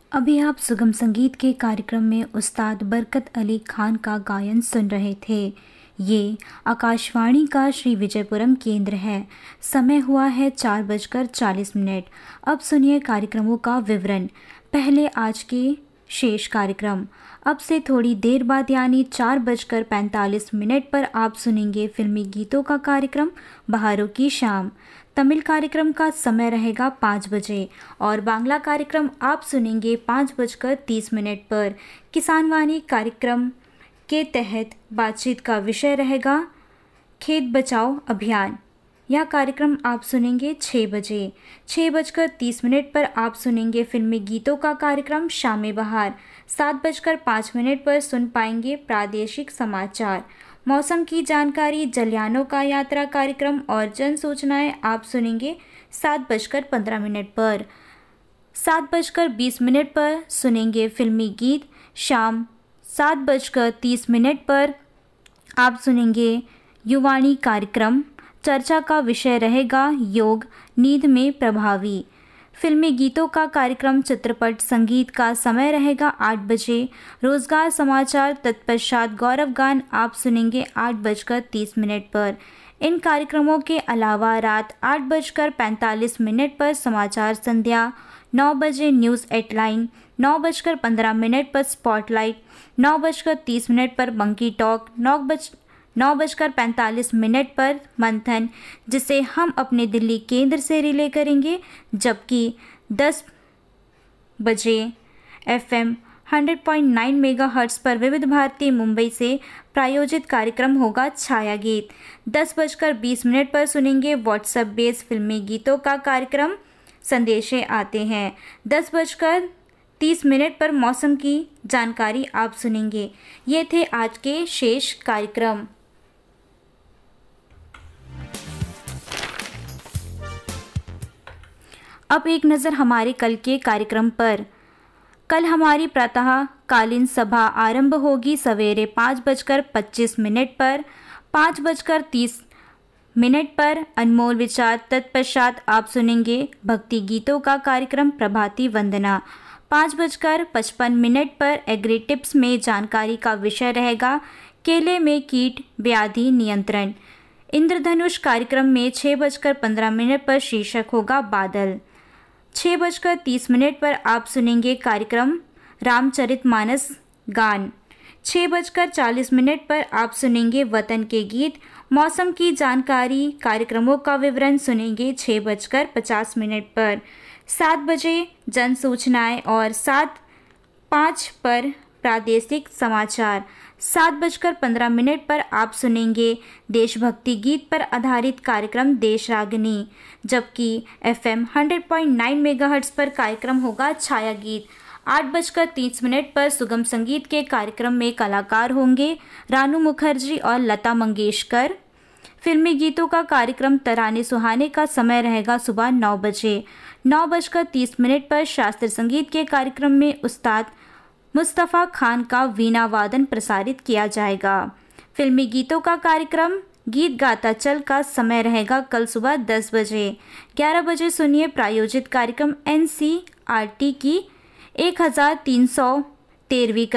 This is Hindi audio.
अभी आप सुगम संगीत के कार्यक्रम में उस्ताद बरकत अली खान का गायन सुन रहे थे। ये आकाशवाणी का श्री विजयपुरम केंद्र है। समय हुआ है 4:40। अब सुनिए कार्यक्रमों का विवरण। पहले आज के शेष कार्यक्रम। अब से थोड़ी देर बाद यानी 4:45 पर आप सुनेंगे फिल्मी गीतों का कार्यक्रम बहारों की शाम। तमिल कार्यक्रम का समय रहेगा 5 बजे और बांग्ला कार्यक्रम आप सुनेंगे 5:30 पर। किसान वाणी कार्यक्रम के तहत बातचीत का विषय रहेगा खेत बचाओ अभियान। यह कार्यक्रम आप सुनेंगे 6 बजे। 6:30 पर आप सुनेंगे फिल्मी गीतों का कार्यक्रम शामे बहार। 7:05 पर सुन पाएंगे प्रादेशिक समाचार, मौसम की जानकारी, जलयानों का यात्रा कार्यक्रम और जन सूचनाएं आप सुनेंगे 7:15 पर। 7:20 पर सुनेंगे फिल्मी गीत। शाम 7:30 पर आप सुनेंगे युवाणी कार्यक्रम। चर्चा का विषय रहेगा योग नींद में प्रभावी। फिल्मी गीतों का कार्यक्रम चित्रपट संगीत का समय रहेगा 8 बजे। रोजगार समाचार तत्पश्चात गौरव गान आप सुनेंगे 8:30 पर। इन कार्यक्रमों के अलावा रात 8:45 पर समाचार संध्या, 9 बजे न्यूज़ एटलाइन, 9:15 पर स्पॉटलाइट, 9:30 पर मंकी टॉक, 9:45 पर मंथन जिसे हम अपने दिल्ली केंद्र से रिले करेंगे, जबकि 10 बजे FM 100.9 मेगाहर्ट्ज पर विविध भारती मुंबई से प्रायोजित कार्यक्रम होगा छाया गीत। 10:20 पर सुनेंगे व्हाट्सएप बेस्ड फिल्मी गीतों का कार्यक्रम संदेशे आते हैं। 10:30 पर मौसम की जानकारी आप सुनेंगे। ये थे आज के शेष कार्यक्रम। अब एक नज़र हमारे कल के कार्यक्रम पर। कल हमारी प्रातः कालीन सभा आरंभ होगी सवेरे 5:25 पर। 5:30 पर अनमोल विचार, तत्पश्चात आप सुनेंगे भक्ति गीतों का कार्यक्रम प्रभाती वंदना। 5:55 पर एग्री टिप्स में जानकारी का विषय रहेगा केले में कीट व्याधि नियंत्रण। इंद्रधनुष कार्यक्रम में 6:15 पर शीर्षक होगा बादल। 6:30 पर आप सुनेंगे कार्यक्रम रामचरितमानस गान। 6:40 पर आप सुनेंगे वतन के गीत। मौसम की जानकारी, कार्यक्रमों का विवरण सुनेंगे 6:50 पर। 7 बजे जन सूचनाएं और 7:05 पर प्रादेशिक समाचार। 7:15 पर आप सुनेंगे देशभक्ति गीत पर आधारित कार्यक्रम देश रागनी, जबकि FM 100.9 मेगाहर्ट्ज पर कार्यक्रम होगा छाया गीत। 8:30 पर सुगम संगीत के कार्यक्रम में कलाकार होंगे रानू मुखर्जी और लता मंगेशकर। फिल्मी गीतों का कार्यक्रम तराने सुहाने का समय रहेगा सुबह 9 बजे। 9:30 पर शास्त्रीय संगीत के कार्यक्रम में उस्ताद मुस्तफ़ा खान का वीणा वादन प्रसारित किया जाएगा। फिल्मी गीतों का कार्यक्रम गीत गाता चल का समय रहेगा कल सुबह 10 बजे। 11 बजे सुनिए प्रायोजित कार्यक्रम NCERT की 1313वीं